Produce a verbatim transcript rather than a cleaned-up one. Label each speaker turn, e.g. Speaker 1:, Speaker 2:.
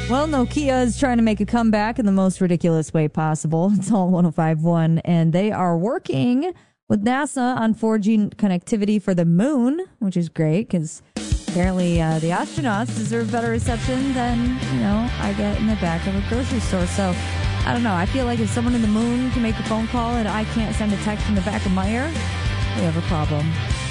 Speaker 1: Well, Nokia is trying to make a comeback in the most ridiculous way possible. It's all one oh five point one, and they are working with NASA on four G connectivity for the moon, which is great because apparently uh, the astronauts deserve better reception than, you know, I get in the back of a grocery store. So, I don't know. I feel like if someone in the moon can make a phone call and I can't send a text in the back of my ear, we have a problem.